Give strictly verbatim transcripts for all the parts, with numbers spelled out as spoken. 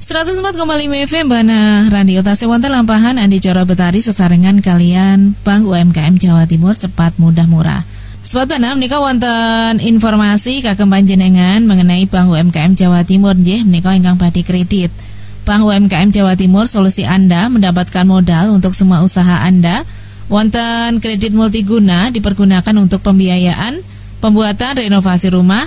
seratus empat koma lima F M Bana Radio Tasik wonten lampahan Andi Coro Betari sesarengan kalian Bank U M K M Jawa Timur cepat mudah murah. Sobat Bana menika wonten informasi kagem panjenengan mengenai Bank U M K M Jawa Timur nggih menika ingkang badhe kredit. Bank U M K M Jawa Timur solusi Anda mendapatkan modal untuk semua usaha Anda. Wonten kredit multiguna dipergunakan untuk pembiayaan, pembuatan renovasi rumah,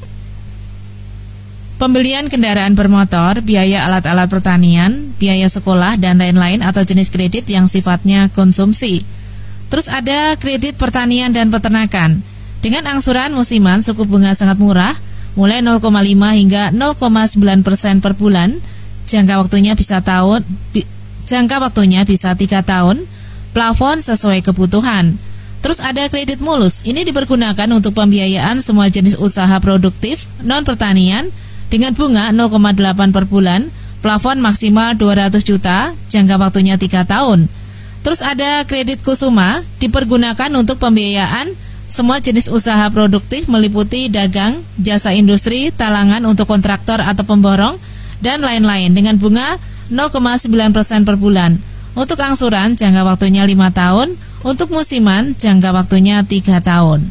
pembelian kendaraan bermotor, biaya alat-alat pertanian, biaya sekolah, dan lain-lain atau jenis kredit yang sifatnya konsumsi. Terus ada kredit pertanian dan peternakan. Dengan angsuran musiman suku bunga sangat murah, mulai nol koma lima hingga nol koma sembilan persen per bulan. Jangka waktunya bisa tahun, bi, jangka waktunya bisa tiga tahun, plafon sesuai kebutuhan. Terus ada kredit mulus. Ini dipergunakan untuk pembiayaan semua jenis usaha produktif non pertanian dengan bunga nol koma delapan per bulan, plafon maksimal dua ratus juta, jangka waktunya tiga tahun. Terus ada kredit kusuma, dipergunakan untuk pembiayaan semua jenis usaha produktif meliputi dagang, jasa industri, talangan untuk kontraktor atau pemborong, dan lain-lain dengan bunga nol koma sembilan persen per bulan. Untuk angsuran jangka waktunya lima tahun, untuk musiman jangka waktunya tiga tahun.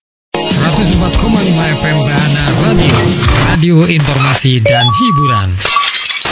seratus empat koma lima F M Bana Radio, radio informasi dan hiburan.